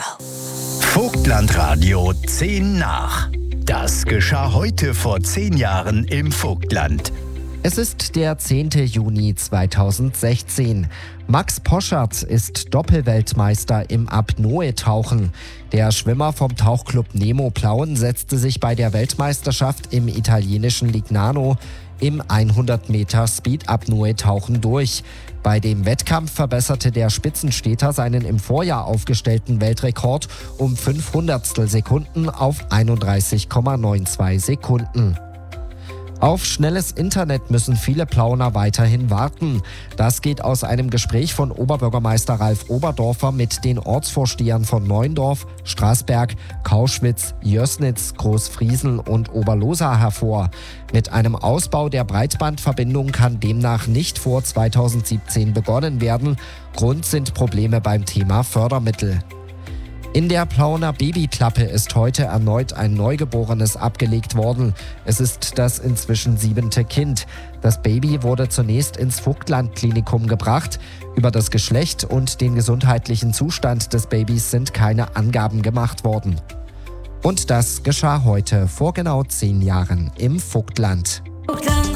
Vogtlandradio 10 nach. Das geschah heute vor 10 Jahren im Vogtland. Es ist der 10. Juni 2016. Max Poschardt ist Doppelweltmeister im Apnoe-Tauchen. Der Schwimmer vom Tauchclub Nemo Plauen setzte sich bei der Weltmeisterschaft im italienischen Lignano im 100 Meter Speed-Apnoe-Tauchen durch. Bei dem Wettkampf verbesserte der Spitzensteter seinen im Vorjahr aufgestellten Weltrekord um 500 Sekunden auf 31,92 Sekunden. Auf schnelles Internet müssen viele Plauner weiterhin warten. Das geht aus einem Gespräch von Oberbürgermeister Ralf Oberdorfer mit den Ortsvorstehern von Neuendorf, Straßberg, Kauschwitz, Jößnitz, Großfriesel und Oberlosa hervor. Mit einem Ausbau der Breitbandverbindung kann demnach nicht vor 2017 begonnen werden. Grund sind Probleme beim Thema Fördermittel. In der Plauner Babyklappe ist heute erneut ein Neugeborenes abgelegt worden. Es ist das inzwischen 7. Kind. Das Baby wurde zunächst ins Vogtland-Klinikum gebracht. Über das Geschlecht und den gesundheitlichen Zustand des Babys sind keine Angaben gemacht worden. Und das geschah heute vor genau 10 Jahren im Vogtland.